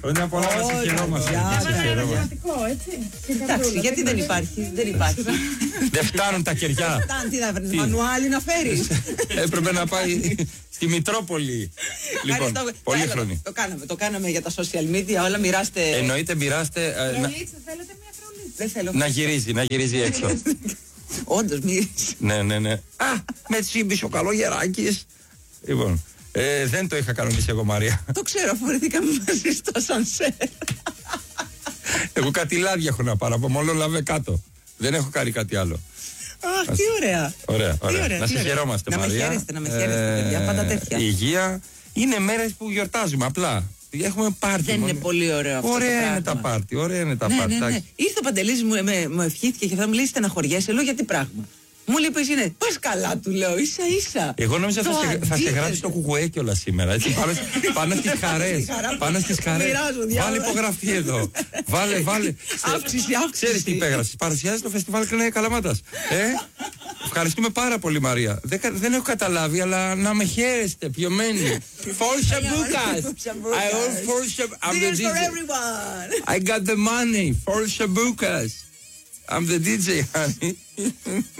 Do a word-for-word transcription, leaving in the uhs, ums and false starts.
Χρόνια πολλά, να σε χαιρόμαστε. Εντάξει, γιατί δεν υπάρχει, δεν υπάρχει. Δεν φτάνουν τα κεριά. Φτάνει, τι να βρει, μανουάλι να φέρει. Έπρεπε να πάει στη Μητρόπολη. Λοιπόν, πολύχρονη. Το κάναμε, το κάναμε για τα social media, όλα μοιράστε. Εννοείται, μοιράστε. Φρολίτσα, θέλετε μια φρολίτσα? Δεν θέλω. Να γυρίζει, να γυρίζει έξω. Όντως, μυρίζει. Ναι, ναι, ναι. Α, με τσίμπησε ο Καλογεράκης. Λοιπόν, ε, δεν το είχα κανονίσει εγώ, Μαρία. Το ξέρω, φορηθήκαμε μαζί στο σανσέρ. Εγώ κάτι λάδια έχω να πάρω από μόνο λαβέ κάτω. Δεν έχω κάνει κάτι άλλο. Αχ, τι ωραία. Ωραία, ωραία. ωραία να σε χαιρόμαστε, να Μαρία. Να με χαίρεστε, να με χαίρεστε, παιδιά, πάντα τέτοια. Η υγεία είναι μέρες που γιορτάζουμε απλά. Έχουμε πάρτι. Δεν είναι πολύ ωραίο αυτό. Ωραία το είναι τα πάρτι, ωραία είναι τα ναι, πάρτι. Ναι, ναι. Ήρθε ο Παντελής μου, με, μου ευχήθηκε και θα μου λέει στεναχωριέσαι, λέω γιατί πράγμα. Μου λέει πως είναι, πας καλά του λέω, ίσα ίσα. Εγώ νόμιζα θα σε, θα σε γράψει το κουκουέ κιόλας σήμερα. Έτσι, πάνω, πάνω στις χαρές. Πάνω στις χαρές. Βάλε υπογραφή εδώ. Βάλε, βάλε. Αύξηση, αύξηση. Ξέρεις τι υπέγραψες. Παρουσιάζει το φεστιβάλ Κλενέ Καλαμάτας. Ε, ευχαριστούμε πάρα πολύ, Μαρία. Δεν, δεν έχω καταλάβει, αλλά να με χαίρεστε, πιωμένοι. Φορσα μπούκας. I own Forza. I'm the ντι τζέι. I got the money. Forza μπούκας. I'm the ντι τζέι, honey.